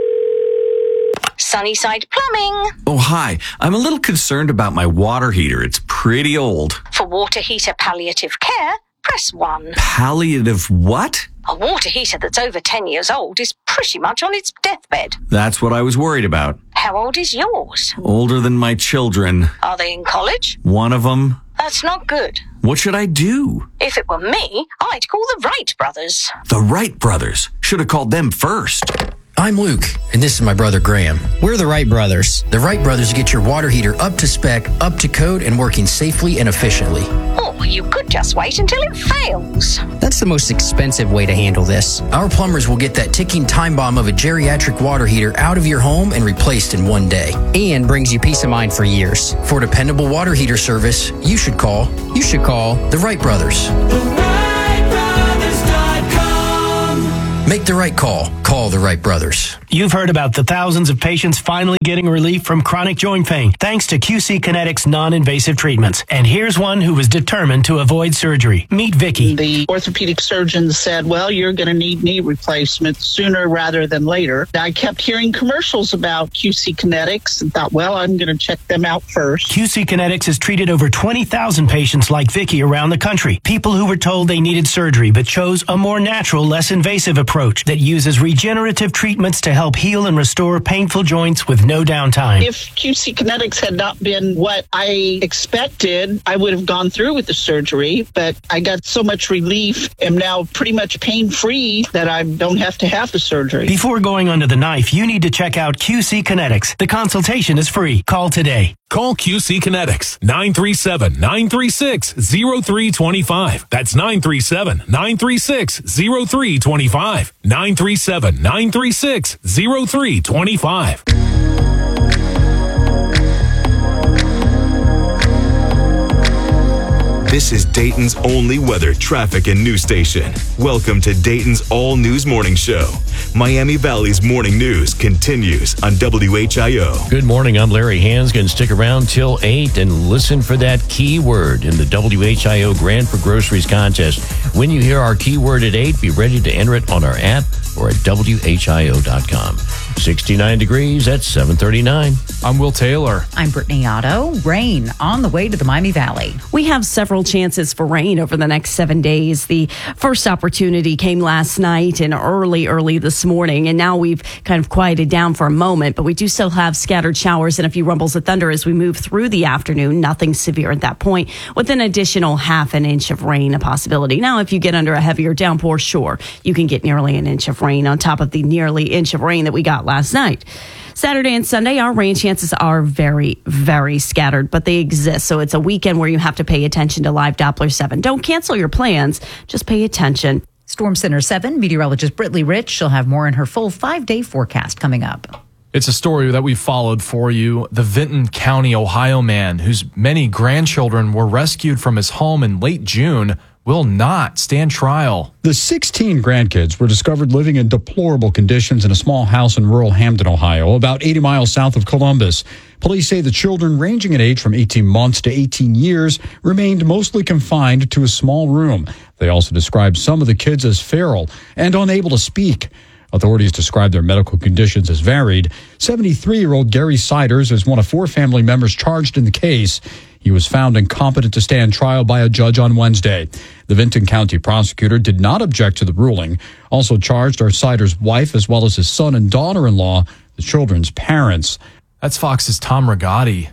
Sunnyside Plumbing. Oh, hi. I'm a little concerned about my water heater. It's pretty old. For water heater palliative care, press one. Palliative what? A water heater that's over ten years old is pretty much on its deathbed. That's what I was worried about. How old is yours? Older than my children. Are they in college? One of them. That's not good. What should I do? If it were me, I'd call the Wright brothers. The Wright brothers. Should have called them first. I'm Luke, and this is my brother Graham. We're the Wright brothers. The Wright brothers get your water heater up to spec, up to code, and working safely and efficiently. Or you could just wait until it fails. That's the most expensive way to handle this. Our plumbers will get that ticking time bomb of a geriatric water heater out of your home and replaced in one day. And brings you peace of mind for years. For dependable water heater service, you should call, you should call the Wright brothers. Make the right call. Call the Wright brothers. You've heard about the thousands of patients finally getting relief from chronic joint pain thanks to Q C Kinetics non-invasive treatments. And here's one who was determined to avoid surgery. Meet Vicky. The orthopedic surgeon said, well, you're going to need knee replacement sooner rather than later. I kept hearing commercials about Q C Kinetics and thought, well, I'm going to check them out first. Q C Kinetics has treated over twenty thousand patients like Vicky around the country. People who were told they needed surgery but chose a more natural, less invasive approach that uses regenerative treatments to help heal and restore painful joints with no downtime. If Q C Kinetics had not been what I expected, I would have gone through with the surgery, but I got so much relief, am now pretty much pain-free that I don't have to have the surgery. Before going under the knife, you need to check out Q C Kinetics. The consultation is free. Call today. Call Q C Kinetics, nine three seven, nine three six, zero three two five. That's nine three seven, nine three six, zero three two five. nine three seven, nine three six, zero three two five. This is Dayton's only weather, traffic, and news station. Welcome to Dayton's All News Morning Show. Miami Valley's morning news continues on W H I O. Good morning. I'm Larry Hansgen. Stick around till eight and listen for that keyword in the W H I O Grand for Groceries contest. When you hear our keyword at eight, be ready to enter it on our app or at W H I O dot com. sixty-nine degrees at seven thirty-nine. I'm Will Taylor. I'm Brittany Otto. Rain on the way to the Miami Valley. We have several chances for rain over the next seven days. The first opportunity came last night and early, early this morning, and now we've kind of quieted down for a moment, but we do still have scattered showers and a few rumbles of thunder as we move through the afternoon. Nothing severe at that point, with an additional half an inch of rain a possibility. Now, if you get under a heavier downpour, sure, you can get nearly an inch of rain on top of the nearly inch of rain that we got last night. Saturday and Sunday, our rain chances are very, very scattered, but they exist. So it's a weekend where you have to pay attention to Live Doppler seven. Don't cancel your plans. Just pay attention. Storm Center seven meteorologist Brittany Rich. She'll have more in her full five-day forecast coming up. It's a story that we followed for you. The Vinton County, Ohio man whose many grandchildren were rescued from his home in late June will not stand trial. The sixteen grandkids were discovered living in deplorable conditions in a small house in rural Hamden, Ohio, about eighty miles south of Columbus. Police say the children, ranging in age from eighteen months to eighteen years, remained mostly confined to a small room. They also described some of the kids as feral and unable to speak. Authorities described their medical conditions as varied. seventy-three-year-old Gary Siders is one of four family members charged in the case. He was found incompetent to stand trial by a judge on Wednesday. The Vinton County prosecutor did not object to the ruling. Also charged are Siders' wife as well as his son and daughter-in-law, the children's parents. That's Fox's Tom Rigotti.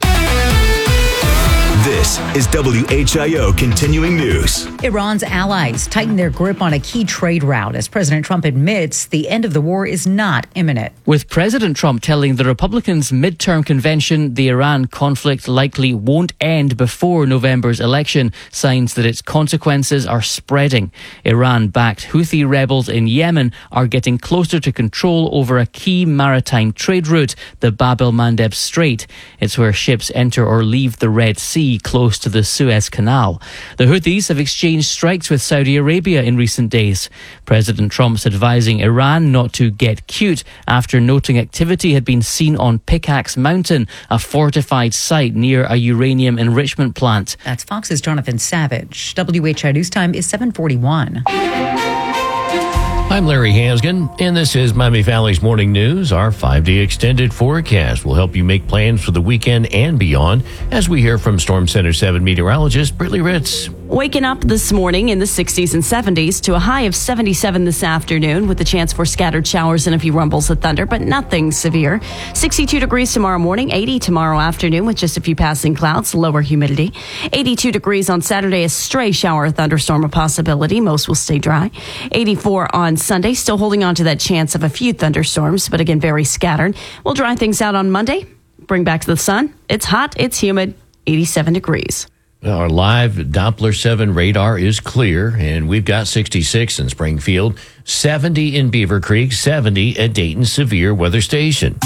This is W H I O Continuing News. Iran's allies tighten their grip on a key trade route as President Trump admits the end of the war is not imminent. With President Trump telling the Republicans' midterm convention the Iran conflict likely won't end before November's election, signs that its consequences are spreading. Iran-backed Houthi rebels in Yemen are getting closer to control over a key maritime trade route, the Bab el-Mandeb Strait. It's where ships enter or leave the Red Sea, close to the Suez Canal. The Houthis have exchanged strikes with Saudi Arabia in recent days. President Trump's advising Iran not to get cute after noting activity had been seen on Pickaxe Mountain, a fortified site near a uranium enrichment plant. That's Fox's Jonathan Savage. W H I News Time is seven forty-one. I'm Larry Hansgen, and this is Miami Valley's Morning News. Our five-day extended forecast will help you make plans for the weekend and beyond as we hear from Storm Center seven meteorologist Brittany Ritz. Waking up this morning in the sixties and seventies to a high of seventy-seven this afternoon with the chance for scattered showers and a few rumbles of thunder, but nothing severe. sixty-two degrees tomorrow morning, eighty tomorrow afternoon with just a few passing clouds, lower humidity. eighty-two degrees on Saturday, a stray shower or thunderstorm a possibility. Most will stay dry. eighty-four on Sunday, still holding on to that chance of a few thunderstorms, but again, very scattered. We'll dry things out on Monday, bring back the sun. It's hot, it's humid, eighty-seven degrees. Our live Doppler seven radar is clear, and we've got sixty-six in Springfield, seventy in Beaver Creek, seventy at Dayton Severe Weather Station.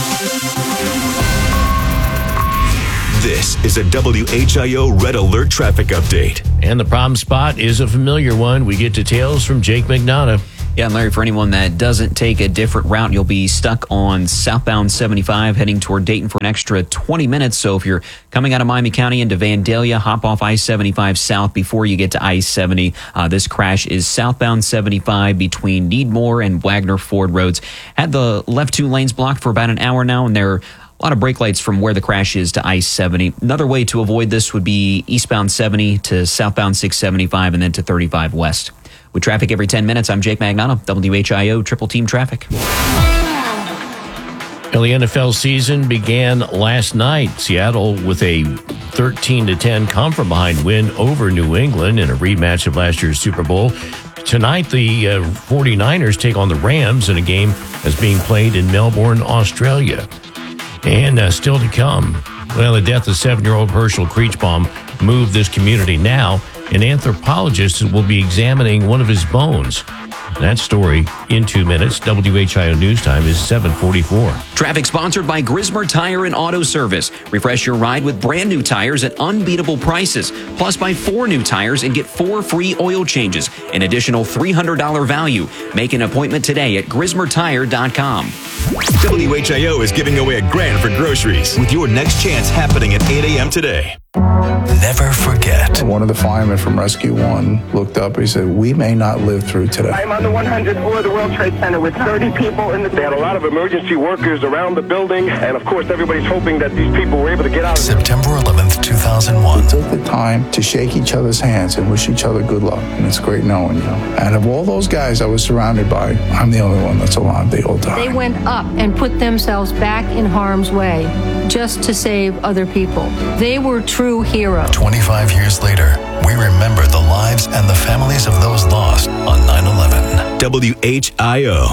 This is a W H I O Red Alert traffic update. And the problem spot is a familiar one. We get details from Jake McNaughton. Yeah, and Larry, for anyone that doesn't take a different route, you'll be stuck on southbound seventy-five heading toward Dayton for an extra twenty minutes. So if you're coming out of Miami County into Vandalia, hop off I seventy-five south before you get to I seventy. Uh, this crash is southbound seventy-five between Needmore and Wagner Ford Roads. Had the left two lanes blocked for about an hour now, and there are a lot of brake lights from where the crash is to I seventy. Another way to avoid this would be eastbound seventy to southbound six seventy-five and then to thirty-five west. With traffic every ten minutes, I'm Jake Magnotta, W H I O Triple Team Traffic. Well, the N F L season began last night. Seattle with a thirteen to ten come-from-behind win over New England in a rematch of last year's Super Bowl. Tonight, the uh, 49ers take on the Rams in a game that's being played in Melbourne, Australia. And uh, still to come, well, the death of seven-year-old Herschel Kreechbaum moved this community now. An anthropologist will be examining one of his bones. That story in two minutes. W H I O News Time is seven forty-four. Traffic sponsored by Grismer Tire and Auto Service. Refresh your ride with brand new tires at unbeatable prices. Plus, buy four new tires and get four free oil changes. An additional three hundred dollars value. Make an appointment today at grismer tire dot com. W H I O is giving away a grand for groceries with your next chance happening at eight a.m. today. Never forget. One of the firemen from Rescue One looked up. He said, "We may not live through today." I'm on the one hundredth floor of the World Trade Center with thirty people in the. They had a lot of emergency workers around the building, and of course, everybody's hoping that these people were able to get out. September eleventh, two thousand one. We took the time to shake each other's hands and wish each other good luck, and it's great knowing you. And of all those guys I was surrounded by, I'm the only one that's alive. They all died. They went up and put themselves back in harm's way just to save other people. They were true heroes. twenty-five years later, we remember the lives and the families of those lost on nine eleven. W H I O.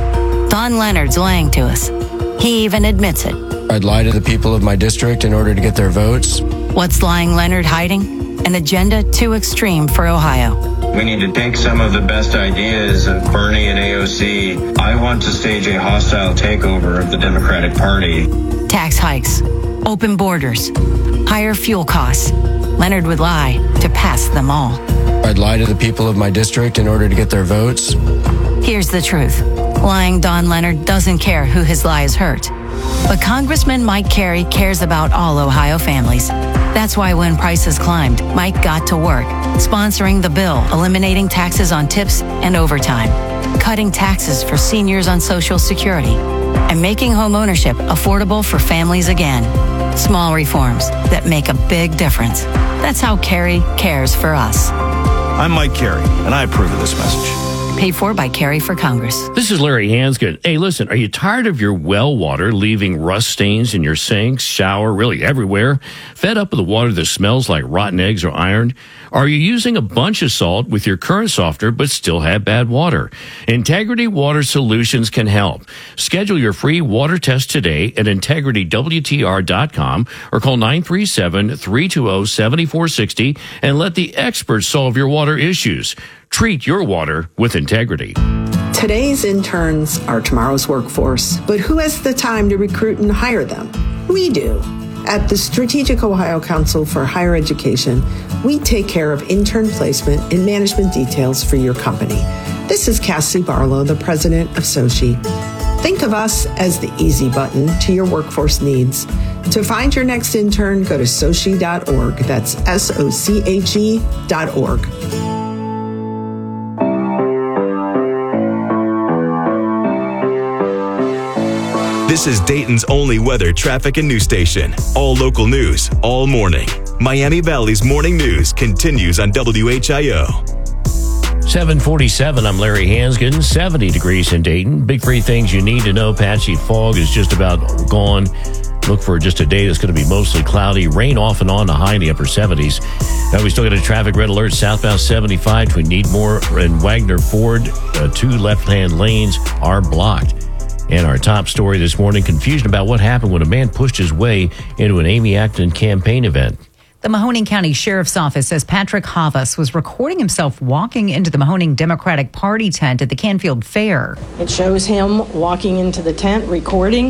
Don Leonard's lying to us. He even admits it. I'd lie to the people of my district in order to get their votes. What's lying Leonard hiding? An agenda too extreme for Ohio. We need to take some of the best ideas of Bernie and A O C. I want to stage a hostile takeover of the Democratic Party. Tax hikes, open borders, higher fuel costs. Leonard would lie to pass them all. I'd lie to the people of my district in order to get their votes. Here's the truth. Lying Don Leonard doesn't care who his lies hurt. But Congressman Mike Carey cares about all Ohio families. That's why when prices climbed, Mike got to work, sponsoring the bill, eliminating taxes on tips and overtime, cutting taxes for seniors on Social Security, and making home ownership affordable for families again. Small reforms that make a big difference. That's how Carey cares for us. I'm Mike Carey, and I approve of this message. Paid for by Carey for Congress. This is Larry Hanskin. Hey, listen, are you tired of your well water leaving rust stains in your sinks, shower, really everywhere? Fed up with the water that smells like rotten eggs or iron? Are you using a bunch of salt with your current softener but still have bad water? Integrity Water Solutions can help. Schedule your free water test today at integrity w t r dot com or call nine three seven, three two zero, seven four six zero and let the experts solve your water issues. Treat your water with integrity. Today's interns are tomorrow's workforce, but who has the time to recruit and hire them? We do. At the Strategic Ohio Council for Higher Education, we take care of intern placement and management details for your company. This is Cassie Barlow, the president of SOCHI. Think of us as the easy button to your workforce needs. To find your next intern, go to sochi dot org. That's S O C H E dot org. This is Dayton's only weather, traffic, and news station. All local news, all morning. Miami Valley's morning news continues on W H I O. seven forty-seven, I'm Larry Hansgen, seventy degrees in Dayton. Big three things you need to know. Patchy fog is just about gone. Look for just a day that's going to be mostly cloudy. Rain off and on, a high in the upper seventies. Now we still got a traffic red alert southbound seventy-five between Needmore and Wagner Ford. Uh, two left-hand lanes are blocked. And our top story this morning, confusion about what happened when a man pushed his way into an Amy Acton campaign event. The Mahoning County Sheriff's Office says Patrick Havas was recording himself walking into the Mahoning Democratic Party tent at the Canfield Fair. It shows him walking into the tent, recording,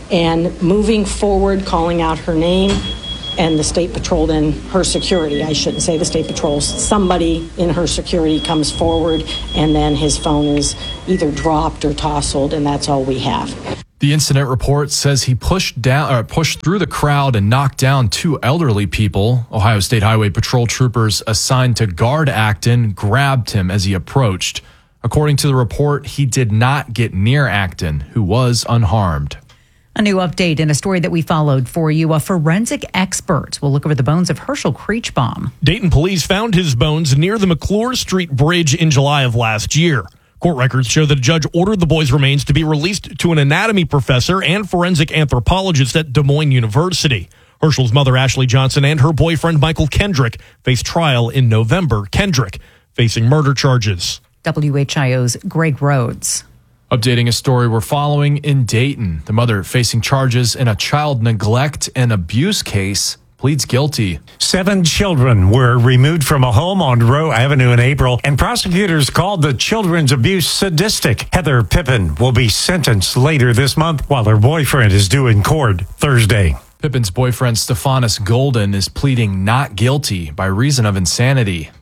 and moving forward, calling out her name, and the State Patrol, then her security. I shouldn't say the State Patrol. Somebody in her security comes forward, and then his phone is either dropped or tousled, and that's all we have. The incident report says he pushed down, or pushed through the crowd and knocked down two elderly people. Ohio State Highway Patrol troopers assigned to guard Acton grabbed him as he approached. According to the report, he did not get near Acton, who was unharmed. A new update in a story that we followed for you. A forensic expert will look over the bones of Herschel Creechbaum. Dayton police found his bones near the McClure Street Bridge in July of last year. Court records show that a judge ordered the boy's remains to be released to an anatomy professor and forensic anthropologist at Des Moines University. Herschel's mother, Ashley Johnson, and her boyfriend, Michael Kendrick, face trial in November. Kendrick facing murder charges. W H I O's Greg Rhodes. Updating a story we're following in Dayton. The mother facing charges in a child neglect and abuse case pleads guilty. Seven children were removed from a home on Rowe Avenue in April, and prosecutors called the children's abuse sadistic. Heather Pippin will be sentenced later this month, while her boyfriend is due in court Thursday. Pippin's boyfriend, Stephanus Golden, is pleading not guilty by reason of insanity.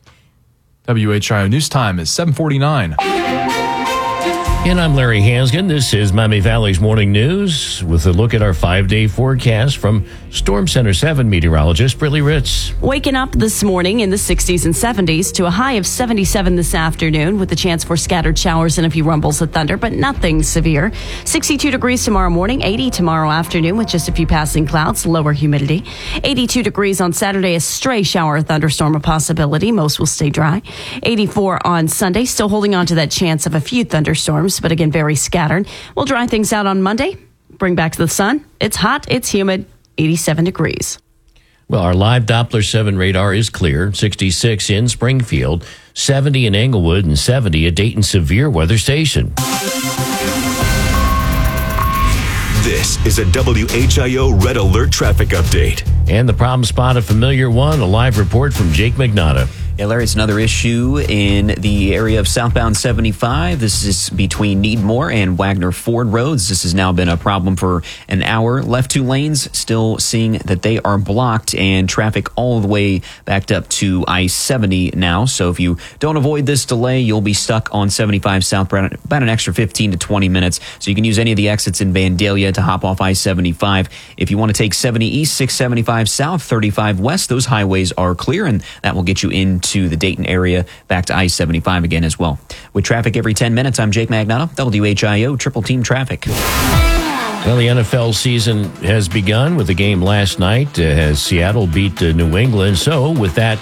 W H I O News Time is seven forty-nine. And I'm Larry Hansgen. This is Miami Valley's Morning News with a look at our five-day forecast from Storm Center seven meteorologist Brittany Ritz. Waking up this morning in the sixties and seventies to a high of seventy-seven this afternoon with the chance for scattered showers and a few rumbles of thunder, but nothing severe. sixty-two degrees tomorrow morning, eighty tomorrow afternoon with just a few passing clouds, lower humidity. eighty-two degrees on Saturday, a stray shower or thunderstorm a possibility. Most will stay dry. eighty-four on Sunday, still holding on to that chance of a few thunderstorms, but again, very scattered. We'll dry things out on Monday, bring back the sun. It's hot, it's humid, eighty-seven degrees. Well, our live Doppler seven radar is clear. sixty-six in Springfield, seventy in Englewood, and seventy at Dayton Severe Weather Station. This is a W H I O Red Alert traffic update. And the problem spot, a familiar one, a live report from Jake Magnotta. Yeah, Larry, it's another issue in the area of southbound seventy-five. This is between Needmore and Wagner Ford Roads. This has now been a problem for an hour. Left two lanes, still seeing that they are blocked, and traffic all the way backed up to I seventy now. So if you don't avoid this delay, you'll be stuck on seventy-five southbound about an extra fifteen to twenty minutes. So you can use any of the exits in Vandalia to hop off I seventy-five. If you want to take seventy east, six seventy-five south, thirty-five west, those highways are clear, and that will get you into to the Dayton area, back to I seventy-five again as well. With traffic every ten minutes, I'm Jake Magnotta, W H I O Triple Team Traffic. Well, the N F L season has begun with a game last night uh, as Seattle beat uh, New England. So with that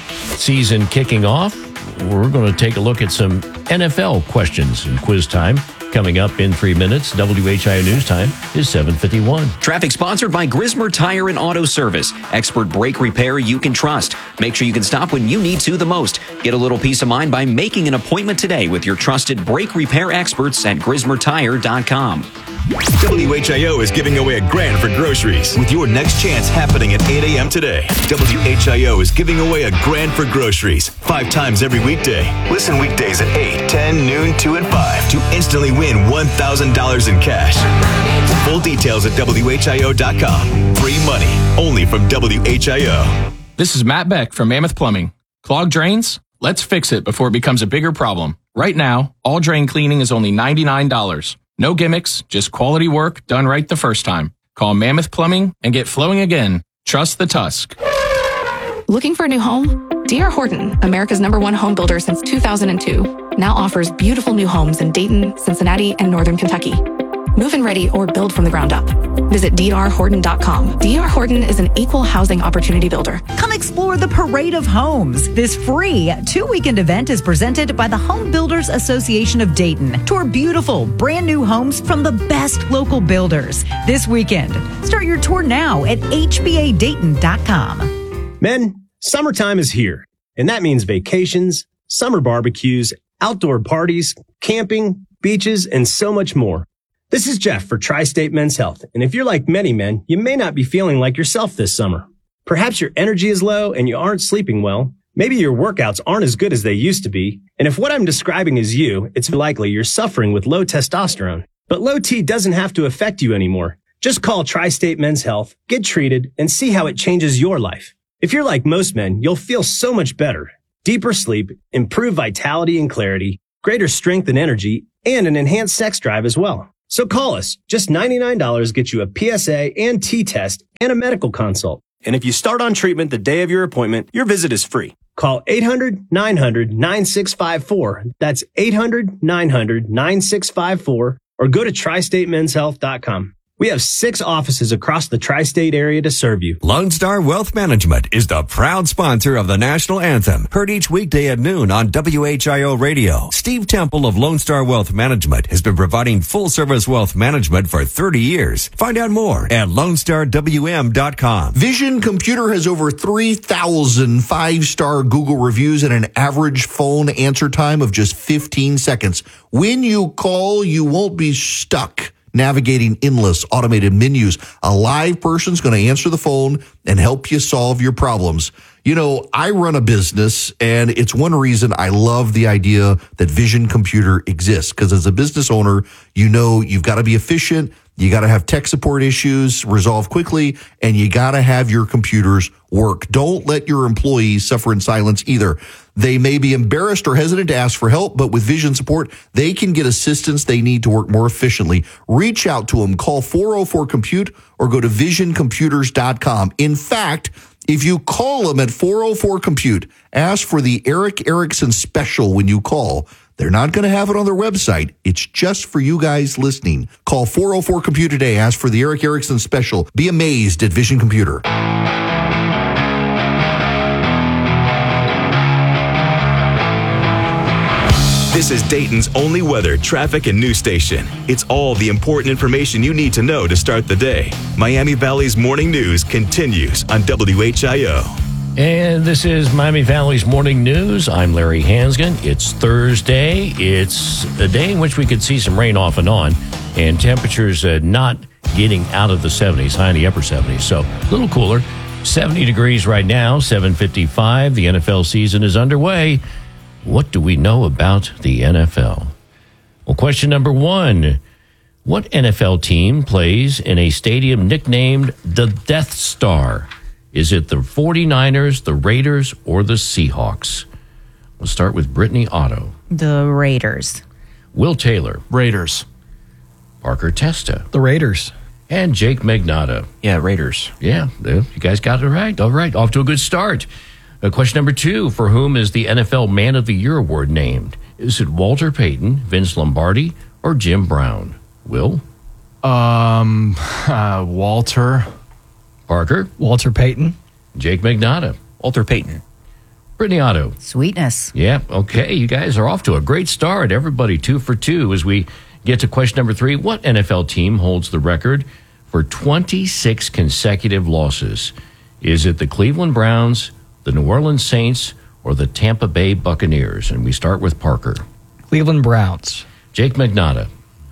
season kicking off, we're going to take a look at some N F L questions and quiz time. Coming up in three minutes, W H I O News Time is seven fifty-one. Traffic sponsored by Grismer Tire and Auto Service. Expert brake repair you can trust. Make sure you can stop when you need to the most. Get a little peace of mind by making an appointment today with your trusted brake repair experts at grismer tire dot com. W H I O is giving away a grand for groceries with your next chance happening at eight a.m. today. W H I O is giving away a grand for groceries five times every weekday. Listen weekdays at eight, ten, noon, two, and five to instantly win one thousand dollars in cash. Full details at W H I O dot com. Free money only from W H I O. This is Matt Beck from Mammoth Plumbing. Clogged drains? Let's fix it before it becomes a bigger problem. Right now, all drain cleaning is only ninety-nine dollars. No gimmicks, just quality work done right the first time. Call Mammoth Plumbing and get flowing again. Trust the Tusk. Looking for a new home? D R Horton, America's number one home builder since two thousand two, now offers beautiful new homes in Dayton, Cincinnati, and Northern Kentucky. Move-in ready or build from the ground up. Visit d r horton dot com. D R Horton is an equal housing opportunity builder. Come explore the Parade of Homes. This free two-weekend event is presented by the Home Builders Association of Dayton. Tour beautiful, brand new homes from the best local builders this weekend. Start your tour now at h b a dayton dot com. Men, summertime is here, and that means vacations, summer barbecues, outdoor parties, camping, beaches, and so much more. This is Jeff for Tri-State Men's Health, and if you're like many men, you may not be feeling like yourself this summer. Perhaps your energy is low and you aren't sleeping well. Maybe your workouts aren't as good as they used to be. And if what I'm describing is you, it's likely you're suffering with low testosterone. But low T doesn't have to affect you anymore. Just call Tri-State Men's Health, get treated, and see how it changes your life. If you're like most men, you'll feel so much better. Deeper sleep, improved vitality and clarity, greater strength and energy, and an enhanced sex drive as well. So call us. Just ninety-nine dollars gets you a P S A and T test and a medical consult. And if you start on treatment the day of your appointment, your visit is free. Call eight hundred, nine hundred, nine six five four. That's eight hundred, nine hundred, nine six five four. Or go to tri state men's health dot com. We have six offices across the tri-state area to serve you. Lone Star Wealth Management is the proud sponsor of the national anthem. Heard each weekday at noon on W H I O Radio. Steve Temple of Lone Star Wealth Management has been providing full-service wealth management for thirty years. Find out more at lone star w m dot com. Vision Computer has over three thousand five-star Google reviews and an average phone answer time of just fifteen seconds. When you call, you won't be stuck navigating endless automated menus. A live person's going to answer the phone and help you solve your problems. You know, I run a business, and it's one reason I love the idea that Vision Computer exists. Because as a business owner, you know you've got to be efficient, you got to have tech support issues resolved quickly, and you got to have your computers work. Don't let your employees suffer in silence either. They may be embarrassed or hesitant to ask for help, but with Vision support, they can get assistance they need to work more efficiently. Reach out to them. Call four oh four compute or go to vision computers dot com. In fact, if you call them at four oh four compute, ask for the Eric Erickson special when you call. They're not going to have it on their website. It's just for you guys listening. Call four oh four compute today. Ask for the Eric Erickson special. Be amazed at Vision Computer. This is Dayton's only weather, traffic, and news station. It's all the important information you need to know to start the day. Miami Valley's morning news continues on W H I O. And this is Miami Valley's morning news. I'm Larry Hansgen. It's Thursday. It's a day in which we could see some rain off and on, and temperatures uh, not getting out of the seventies, high in the upper seventies. So a little cooler. seventy degrees right now, seven fifty-five. The N F L season is underway. What do we know about the N F L? Well, question number one. What N F L team plays in a stadium nicknamed the Death Star? Is it the forty-niners, the Raiders, or the Seahawks? We'll start with Brittany Otto. The Raiders. Will Taylor. Raiders. Parker Testa. The Raiders. And Jake Magnata. Yeah, Raiders. Yeah, you guys got it right. All right, off to a good start. Uh, question number two, for whom is the N F L Man of the Year award named? Is it Walter Payton, Vince Lombardi, or Jim Brown? Will? Um, uh, Walter. Parker? Walter Payton. Jake Magnata. Walter Payton. Brittany Otto. Sweetness. Yeah, okay, you guys are off to a great start. Everybody two for two as we get to question number three. What N F L team holds the record for twenty-six consecutive losses? Is it the Cleveland Browns, the New Orleans Saints, or the Tampa Bay Buccaneers? And we start with Parker. Cleveland Browns. Jake Magnata.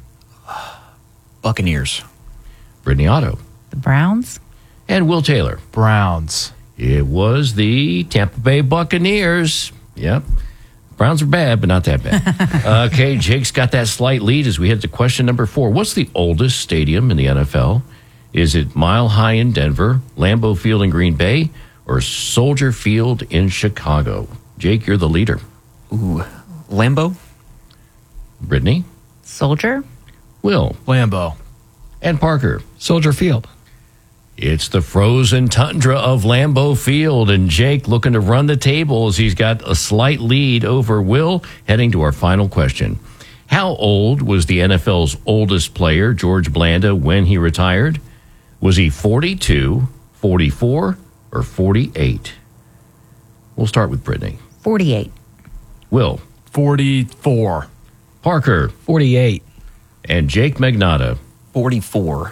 Buccaneers. Brittany Otto. The Browns. And Will Taylor. Browns. It was the Tampa Bay Buccaneers. Yep. Browns are bad, but not that bad. Okay, Jake's got that slight lead as we head to question number four. What's the oldest stadium in the N F L? Is it Mile High in Denver, Lambeau Field in Green Bay, or Soldier Field in Chicago? Jake, you're the leader. Ooh, Lambeau? Brittany? Soldier? Will? Lambeau. And Parker? Soldier Field. It's the frozen tundra of Lambeau Field, and Jake looking to run the table as he's got a slight lead over Will, heading to our final question. How old was the N F L's oldest player, George Blanda, when he retired? Was he forty-two, forty-four, or forty-eight? We'll start with Brittany. forty-eight. Will. forty-four. Parker. forty-eight. And Jake Magnotta. forty-four.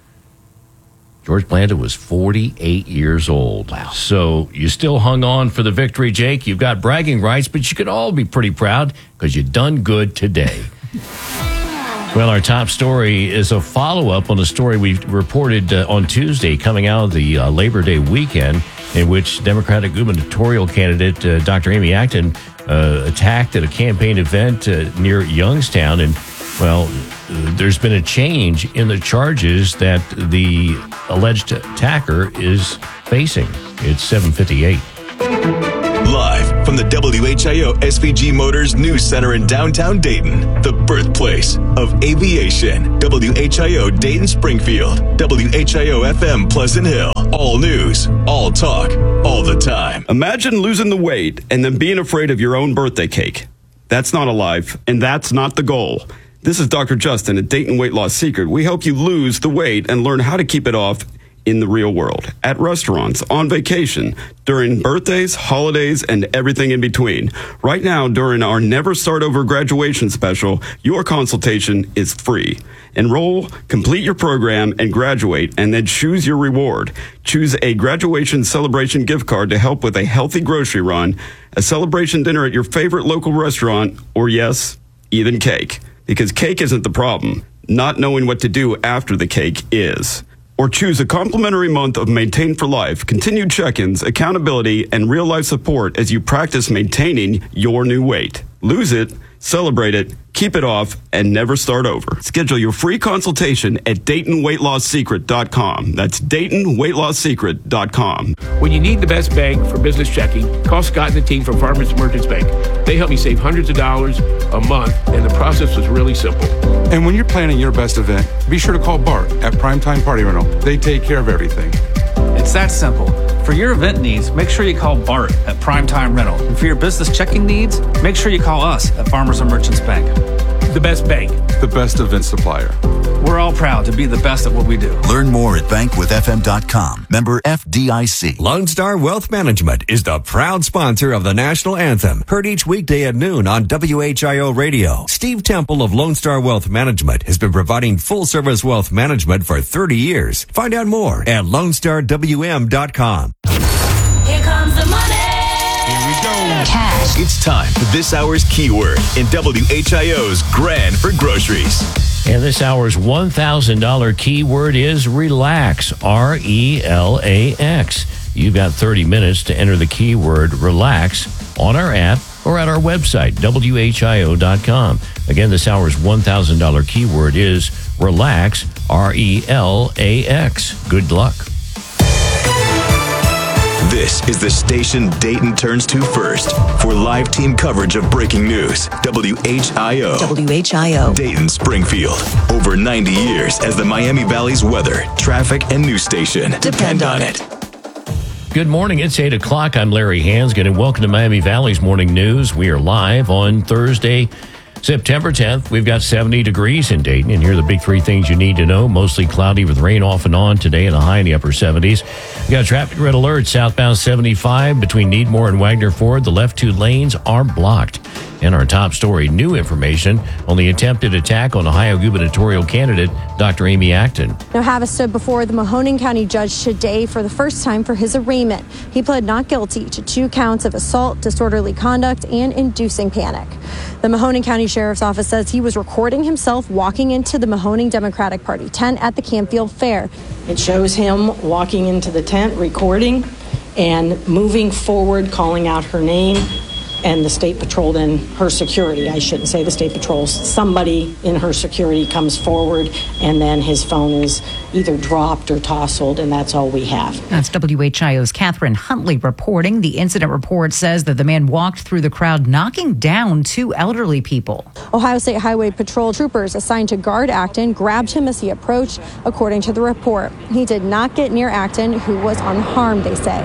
George Blanda was forty-eight years old. Wow. So you still hung on for the victory, Jake. You've got bragging rights, but you could all be pretty proud because you done good today. Well, our top story is a follow-up on a story we reported uh, on Tuesday coming out of the uh, Labor Day weekend, in which Democratic gubernatorial candidate uh, Doctor Amy Acton uh, attacked at a campaign event uh, near Youngstown. And, well, uh, there's been a change in the charges that the alleged attacker is facing. It's seven fifty-eight. Live from the W H I O S V G Motors News Center in downtown Dayton, the birthplace of aviation. W H I O Dayton Springfield, W H I O F M Pleasant Hill. All news, all talk, all the time. Imagine losing the weight and then being afraid of your own birthday cake. That's not a life, and that's not the goal. This is Doctor Justin at Dayton Weight Loss Secret. We help you lose the weight and learn how to keep it off in the real world, at restaurants, on vacation, during birthdays, holidays, and everything in between. Right now, during our Never Start Over graduation special, your consultation is free. Enroll, complete your program, and graduate, and then choose your reward. Choose a graduation celebration gift card to help with a healthy grocery run, a celebration dinner at your favorite local restaurant, or yes, even cake. Because cake isn't the problem. Not knowing what to do after the cake is. Or choose a complimentary month of Maintain for Life, continued check-ins, accountability, and real-life support as you practice maintaining your new weight. Lose it, celebrate it, keep it off, and never start over. Schedule your free consultation at Dayton Weight Loss Secret dot com. That's Dayton Weight Loss Secret dot com. When you need the best bank for business checking, call Scott and the team from Farmers Merchants Bank. They helped me save hundreds of dollars a month, and the process was really simple. And when you're planning your best event, be sure to call Bart at Primetime Party Rental. They take care of everything. It's that simple. For your event needs, make sure you call Bart at Primetime Rental. And for your business checking needs, make sure you call us at Farmers and Merchants Bank. The best bank. The best event supplier. We're all proud to be the best at what we do. Learn more at bank with f m dot com. Member F D I C. Lone Star Wealth Management is the proud sponsor of the national anthem. Heard each weekday at noon on W H I O Radio. Steve Temple of Lone Star Wealth Management has been providing full-service wealth management for thirty years. Find out more at lone star w m dot com. Here comes the money. Here we go. Cash. It's time for this hour's keyword in W H I O's Grand for Groceries. And this hour's one thousand dollars keyword is relax, R E L A X. You've got thirty minutes to enter the keyword relax on our app or at our website, W H I O dot com. Again, this hour's one thousand dollars keyword is relax, R E L A X. Good luck. This is the station Dayton turns to first for live team coverage of breaking news. W H I O. W H I O. Dayton, Springfield. Over ninety years as the Miami Valley's weather, traffic, and news station. Depend on it. Good morning. It's eight o'clock. I'm Larry Hansgen, and welcome to Miami Valley's Morning News. We are live on Thursday, September tenth. We've got seventy degrees in Dayton, and here are the big three things you need to know. Mostly cloudy with rain off and on today and a high in the upper seventies. We got a traffic red alert southbound seventy-five between Needmore and Wagner Ford. The left two lanes are blocked. And our top story, new information on the attempted attack on Ohio gubernatorial candidate Doctor Amy Acton. Now, Havas stood before the Mahoning County judge today for the first time for his arraignment. He pled not guilty to two counts of assault, disorderly conduct, and inducing panic. The Mahoning County Sheriff's Office says he was recording himself walking into the Mahoning Democratic Party tent at the Campfield Fair. It shows him walking into the tent, recording, and moving forward, calling out her name. And the state patrol, then her security, I shouldn't say the state patrol, somebody in her security comes forward, and then his phone is either dropped or tousled, and that's all we have. That's W H I O's Catherine Huntley reporting. The incident report says that the man walked through the crowd, knocking down two elderly people. Ohio State Highway Patrol troopers assigned to guard Acton grabbed him as he approached, according to the report. He did not get near Acton, who was unharmed, they say.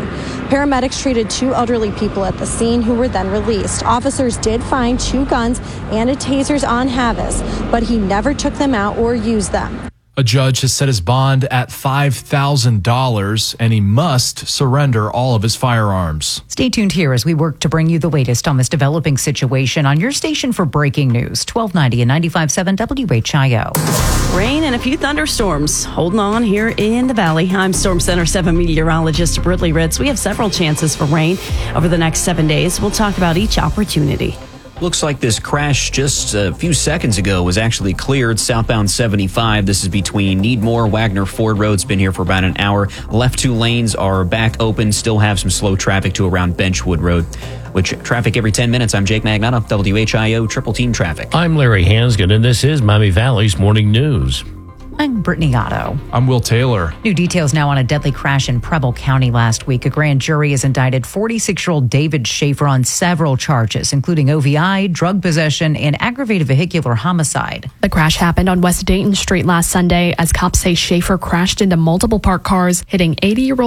Paramedics treated two elderly people at the scene who were then released. Officers did find two guns and a tasers on Havas, but he never took them out or used them. A judge has set his bond at five thousand dollars, and he must surrender all of his firearms. Stay tuned here as we work to bring you the latest on this developing situation on your station for breaking news, twelve ninety and ninety-five point seven W H I O. Rain and a few thunderstorms holding on here in the valley. I'm Storm Center seven meteorologist Britley Ritz. We have several chances for rain over the next seven days. We'll talk about each opportunity. Looks like this crash just a few seconds ago was actually cleared southbound seventy-five. This is between Needmore, Wagner, Ford Road. It's been here for about an hour. Left two lanes are back open. Still have some slow traffic to around Benchwood Road. Which traffic every ten minutes. I'm Jake Magnotta, W H I O Triple Team Traffic. I'm Larry Hansgen, and this is Miami Valley's Morning News. I'm Brittany Otto. I'm Will Taylor. New details now on a deadly crash in Preble County last week. A grand jury has indicted forty-six-year-old David Schaefer on several charges, including O V I, drug possession, and aggravated vehicular homicide. The crash happened on West Dayton Street last Sunday as cops say Schaefer crashed into multiple parked cars, hitting eighty-year-old